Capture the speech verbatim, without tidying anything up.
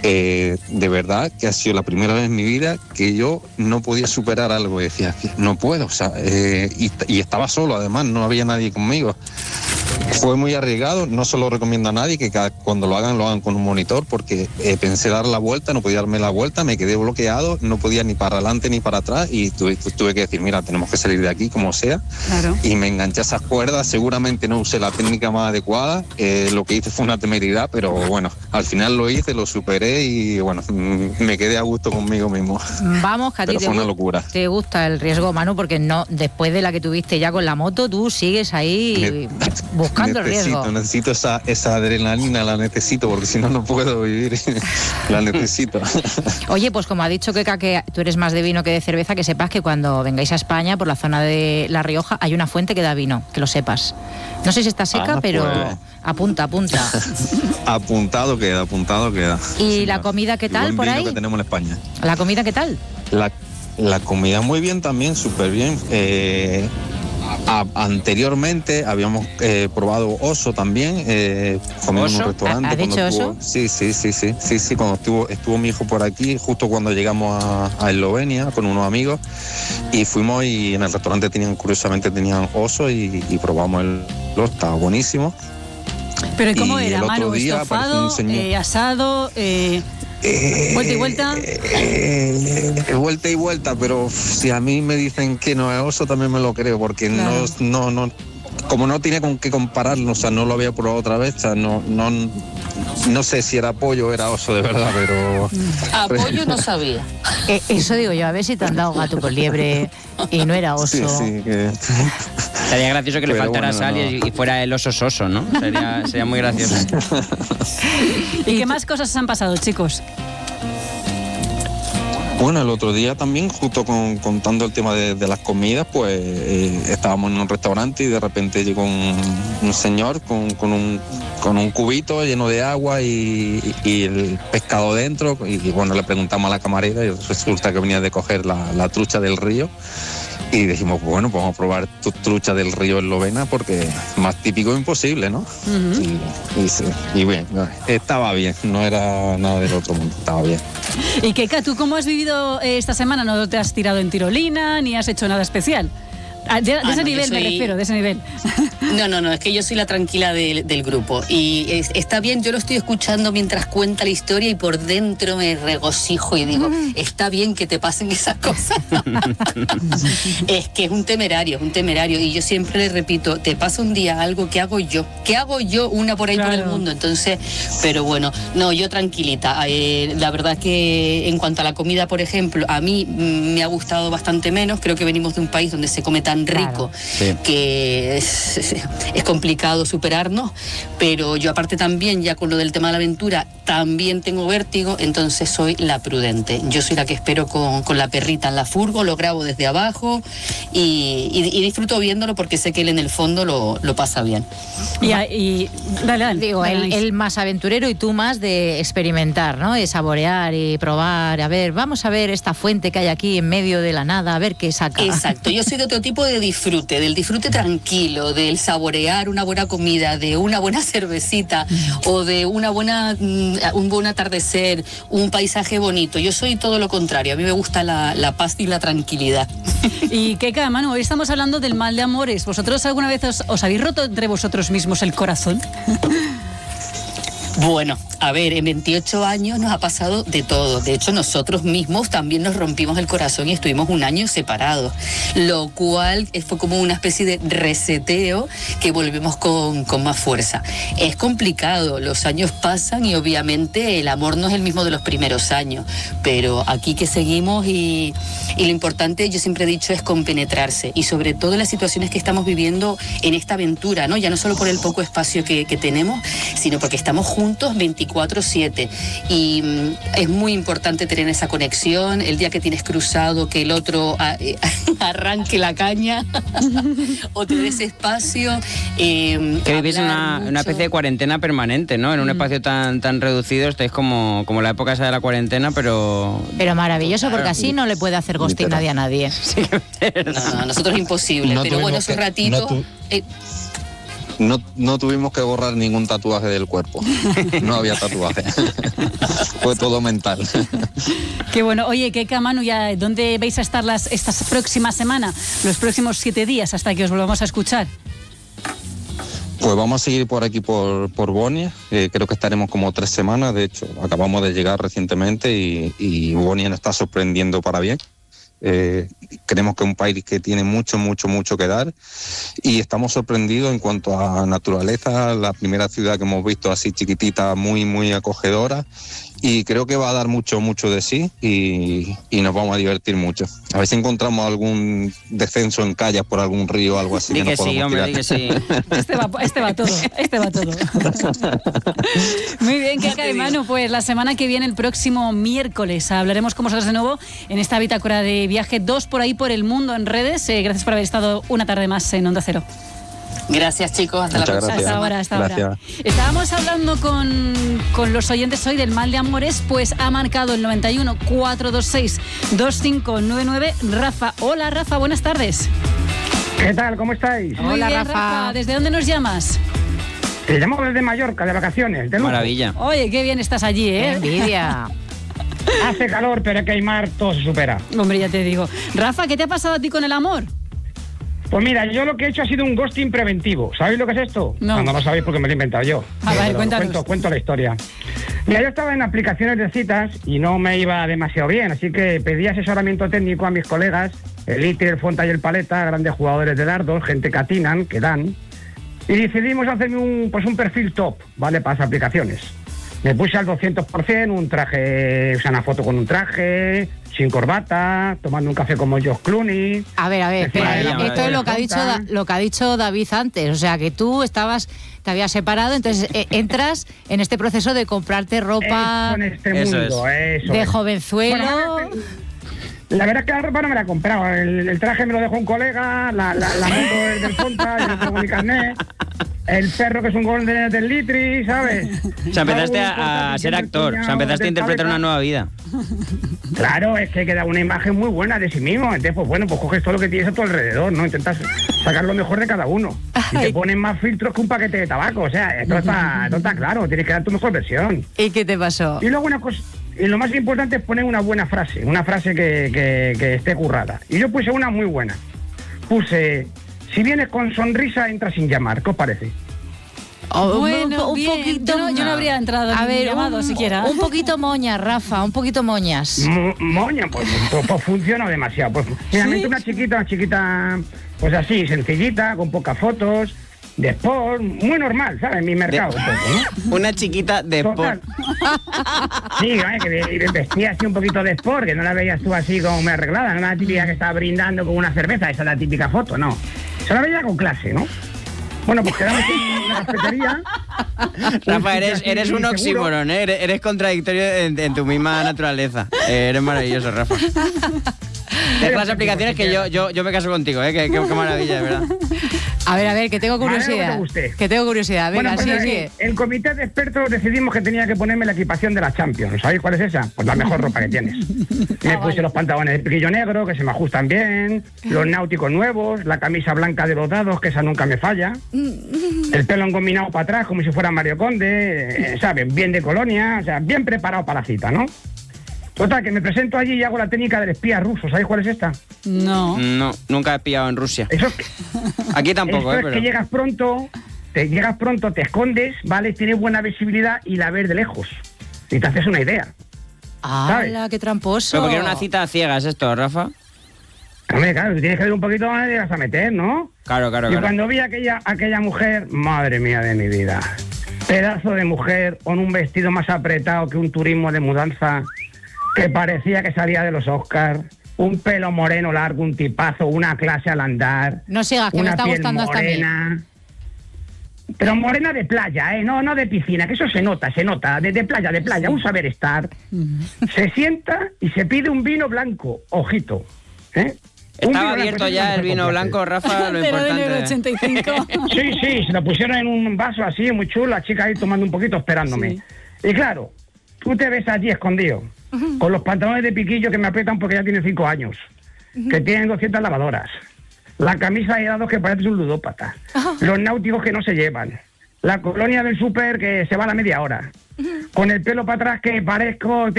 eh, de verdad que ha sido la primera vez en mi vida que yo no podía superar algo. Y decía, no puedo, o sea, eh, y, y estaba solo, además, no había nadie conmigo. Fue muy arriesgado, no se lo recomiendo a nadie, que cada, cuando lo hagan, lo hagan con un monitor, porque eh, pensé dar la vuelta, no podía darme la vuelta, me quedé bloqueado, no podía ni para adelante ni para atrás, y tuve, tuve que decir, mira, tenemos que salir de aquí como sea. Claro. Y me enganché a esas cuerdas, seguramente no usé la técnica más adecuada, eh, lo que hice fue una temeridad, pero bueno, al final lo hice, lo superé y bueno, me quedé a gusto conmigo mismo. Vamos, que a ti te, una locura. te gusta el riesgo, Manu, porque no, después de la que tuviste ya con la moto, tú sigues ahí me, buscando el riesgo. Necesito, necesito esa, esa adrenalina, la necesito, porque si no, no puedo vivir. La necesito. Oye, pues como ha dicho Keka, que tú eres más de vino que de cerveza, que sepas que cuando vengáis a España, por la zona de La Rioja, hay una fuente que da vino, que lo sepas. No sé si está seca, ah, pero pues... apunta, apunta. Apuntado queda, apuntado queda. ¿Y sí, la comida qué tal por ahí? Que tenemos en España. ¿La comida qué tal? La, la comida muy bien también, súper bien. Eh... A, anteriormente habíamos eh, probado oso también, eh, comimos en un restaurante. ¿Has dicho estuvo, oso? Sí, sí, sí, sí, sí, sí, cuando estuvo, estuvo mi hijo por aquí, justo cuando llegamos a, a Eslovenia con unos amigos, y fuimos y en el restaurante tenían, curiosamente tenían oso y, y probamos el oso, estaba buenísimo. ¿Pero cómo y era, Manu? ¿Estofado, eh, asado, eh... Eh, ¿Vuelta y vuelta? Eh, eh, vuelta y vuelta, pero si a mí me dicen que no es oso, también me lo creo, porque claro. no, no, no, como no tiene con qué compararlo, o sea, no lo había probado otra vez, o sea, no, no, no sé si era pollo o era oso de verdad, pero... A pollo no sabía. Eh, eso digo yo, a ver si te han dado gato con liebre y no era oso. Sí, sí, que... Sería gracioso que pero le faltara bueno, sal no. y fuera el oso soso, ¿no? Sería, sería muy gracioso. ¿Y qué más cosas han pasado, chicos? Bueno, el otro día también, justo con, contando el tema de, de las comidas, pues eh, estábamos en un restaurante y de repente llegó un, un señor con, con, un, con un cubito lleno de agua y, y el pescado dentro. Y, y bueno, le preguntamos a la camarera y resulta que venía de coger la, la trucha del río. Y dijimos, bueno, pues vamos a probar tu trucha del río Eslovena, porque más típico imposible, ¿no? Uh-huh. Y, y, sí, y bien, estaba bien, no era nada del otro mundo, estaba bien. Y Keka, ¿tú cómo has vivido esta semana? ¿No te has tirado en tirolina ni has hecho nada especial? De, de ah, ese no, nivel soy... me refiero, de ese nivel. No, no, no, es que yo soy la tranquila de, del grupo. Y es, está bien, yo lo estoy escuchando mientras cuenta la historia y por dentro me regocijo y digo, mm. está bien que te pasen esas cosas. Es que es un temerario, es un temerario. Y yo siempre le repito, te pasa un día algo, ¿qué hago yo? ¿Qué hago yo una por ahí claro. por el mundo? Entonces, pero bueno, no, yo tranquilita. Eh, la verdad que en cuanto a la comida, por ejemplo, a mí me ha gustado bastante menos. Creo que venimos de un país donde se come tan rico claro. sí. que es, es complicado superarnos, pero yo aparte también ya con lo del tema de la aventura también tengo vértigo, entonces soy la prudente, yo soy la que espero con, con la perrita en la furgo, lo grabo desde abajo y, y, y disfruto viéndolo porque sé que él en el fondo lo, lo pasa bien. Y, y dale, dale, digo, él, él más aventurero y tú más de experimentar, ¿no? De saborear y probar, a ver, vamos a ver esta fuente que hay aquí en medio de la nada, a ver qué saca. Exacto, yo soy de otro tipo de disfrute, del disfrute tranquilo, del saborear una buena comida, de una buena cervecita o de una buena un buen atardecer, un paisaje bonito. Yo soy todo lo contrario, a mí me gusta la, la paz y la tranquilidad. Y Keka, Manu, hoy estamos hablando del mal de amores. ¿Vosotros alguna vez os, os habéis roto entre vosotros mismos el corazón? Bueno, a ver, en veintiocho años nos ha pasado de todo. De hecho, nosotros mismos también nos rompimos el corazón y estuvimos un año separados, lo cual fue como una especie de reseteo que volvemos con, con más fuerza. Es complicado, los años pasan y obviamente el amor no es el mismo de los primeros años, pero aquí que seguimos y, y lo importante, yo siempre he dicho, es compenetrarse y sobre todo en las situaciones que estamos viviendo en esta aventura, ¿no? Ya no solo por el poco espacio que, que tenemos, sino porque estamos juntos veinticuatro siete y mm, es muy importante tener esa conexión, el día que tienes cruzado que el otro a, eh, arranque la caña o tener ese espacio eh, que vivís una, una especie de cuarentena permanente, ¿no? En un mm. espacio tan tan reducido estáis como, como la época esa de la cuarentena, pero pero maravilloso porque así no le puede hacer ghosting nadie a nadie. Sí, no, no, nosotros imposible, no pero bueno, esos ratitos no tu... eh, no, no tuvimos que borrar ningún tatuaje del cuerpo. No había tatuaje. Fue todo mental. Qué bueno. Oye, Keka, Manu, ya, ¿dónde vais a estar las, esta próxima semana? Los próximos siete días hasta que os volvamos a escuchar. Pues vamos a seguir por aquí, por, por Bonia. Eh, creo que estaremos como tres semanas. De hecho, acabamos de llegar recientemente y, y Bonia nos está sorprendiendo para bien. Eh, creemos que es un país que tiene mucho, mucho, mucho que dar y estamos sorprendidos en cuanto a naturaleza. La primera ciudad que hemos visto así chiquitita, muy, muy acogedora, y creo que va a dar mucho, mucho de sí y, y nos vamos a divertir mucho. A ver si encontramos algún descenso en calles por algún río o algo así. Di que, que nos podamos sí, hombre, tirar. di que sí. Este va, este va todo, este va todo. Muy bien, Keka y Manu, pues la semana que viene, el próximo miércoles, hablaremos con vosotros de nuevo en esta bitácora de viaje dos por ahí por el mundo en redes. Eh, gracias por haber estado una tarde más en Onda Cero. Gracias, chicos. Hasta Muchas la próxima. gracias. Hasta ahora, hasta Gracias. ahora. Estábamos hablando con, con los oyentes hoy del mal de amores, pues ha marcado el noventa y uno, cuatrocientos veintiséis, veinticinco noventa y nueve. Rafa. Hola, Rafa, buenas tardes. ¿Qué tal? ¿Cómo estáis? Muy Hola, bien, Rafa. Rafa. ¿Desde dónde nos llamas? Te llamo desde Mallorca, de vacaciones, de lujo. Maravilla. Oye, qué bien estás allí, Qué ¿eh? envidia. Hace calor, pero que hay mar, todo se supera. Hombre, ya te digo. Rafa, ¿qué te ha pasado a ti con el amor? Pues mira, yo lo que he hecho ha sido un ghosting preventivo. ¿Sabéis lo que es esto? No. No, no lo sabéis porque me lo he inventado yo. A ver, Pero cuéntanos. Cuento, cuento la historia. Mira, yo estaba en aplicaciones de citas y no me iba demasiado bien, así que pedí asesoramiento técnico a mis colegas, el Iti, el Fonta y el Paleta, grandes jugadores de dardos, gente que atinan, que dan, y decidimos hacerme un, pues un perfil top, ¿vale?, para las aplicaciones. Me puse al doscientos por ciento, un traje, o sea, una foto con un traje, sin corbata, tomando un café como George Clooney. A ver, a ver, Encima espera, de la esto es lo que ha dicho Da- lo que ha dicho David antes, o sea, que tú estabas, te habías separado, entonces eh, entras en este proceso de comprarte ropa Eso en este Eso mundo, eso de es. jovenzuelo. Bueno, la verdad es que la ropa no me la he comprado. El, el traje me lo dejó un colega, la, la, la moto es del Fonta, yo no tengo mi carnet. El perro que es un golden del Litri, ¿sabes? O sea, empezaste a, a ser actor, o sea, empezaste a interpretar una nueva vida. Claro, es que queda una imagen muy buena de sí mismo. Entonces, pues bueno, pues coges todo lo que tienes a tu alrededor, ¿no? Intentas sacar lo mejor de cada uno. Y te ponen más filtros que un paquete de tabaco. O sea, esto está, esto está claro, tienes que dar tu mejor versión. ¿Y qué te pasó? Y luego una cosa, y lo más importante es poner una buena frase, una frase que, que, que esté currada. Y yo puse una muy buena. Puse, si vienes con sonrisa, entra sin llamar. ¿Qué os parece? Oh, Bueno, un, un bien. poquito. Yo no- yo no habría entrado A ni ver, llamado un, siquiera. un poquito moñas, Rafa, un poquito moñas. Mo- Moña, pues, pues, pues funciona demasiado. Pues finalmente una chiquita, una chiquita, pues así, sencillita, con pocas fotos, de sport, muy normal, ¿sabes? Mi mercado, un poco, ¿no? Una chiquita de Total. sport. Sí, ¿vale? Que ve- vestía así un poquito de sport, que no la veías tú así como muy arreglada, no la típica que estaba brindando con una cerveza, esa es la típica foto, no. Se la veía con clase, ¿no? Bueno, pues quedamos en una cafetería. Rafa, eres, eres un Seguro. oxímoron, ¿eh? Eres, eres contradictorio en, en tu misma naturaleza. Eh, eres maravilloso, Rafa. Es las aplicaciones que yo, yo, yo me caso contigo, ¿eh? Qué, qué- qué maravilla, de verdad. A ver, a ver, que tengo Vale, curiosidad. que te guste. Que tengo curiosidad. Venga, Bueno, pues, sí, eh, sí. el comité de expertos decidimos que tenía que ponerme la equipación de la Champions. ¿Sabéis cuál es esa? Pues la mejor ropa que tienes. Me puse los pantalones de piquillo negro, que se me ajustan bien, los náuticos nuevos, la camisa blanca de los dados, que esa nunca me falla, el pelo engominado para atrás, como si fuera Mario Conde, eh, ¿sabes? Bien de colonia, o sea, bien preparado para la cita, ¿no? Total, que me presento allí y hago la técnica del espía ruso. ¿Sabéis cuál es esta? No. No, nunca he pillado en Rusia. Eso es que, Aquí tampoco, esto ¿eh? es Pero... que llegas pronto, te llegas pronto, te escondes, ¿vale? Tienes buena visibilidad y la ves de lejos. Y te haces una idea. ¡Hala, qué tramposo! Pero porque era una cita a ciegas esto, Rafa. Hombre, claro, tú tienes que ver un poquito dónde te vas a meter, ¿no? Claro, claro, Y claro. cuando vi a aquella, aquella mujer, madre mía de mi vida, pedazo de mujer con un vestido más apretado que un turismo de mudanza, que parecía que salía de los Oscars, un pelo moreno largo, un tipazo, una clase al andar. No sigas, que me una está piel gustando hasta a mí. morena. Pero morena de playa, ¿eh? No, no de piscina, que eso se nota, se nota, de, de playa, de playa, un saber estar. Se sienta y se pide un vino blanco, ojito, ¿eh? Un vino Estaba blanco, abierto eso ya no el se vino complace. blanco, Rafa, lo Pero en el importante. ochenta y cinco. Sí, sí, se lo pusieron en un vaso así, muy chulo, la chica ahí tomando un poquito, esperándome. Sí. Y claro, tú te ves allí escondido, con los pantalones de piquillo que me aprietan porque ya tienen cinco años, que tienen doscientas lavadoras, La camisa de dados que parece un ludópata. Los náuticos que no se llevan. La colonia del súper que se va a la media hora. Con el pelo para atrás que parezco...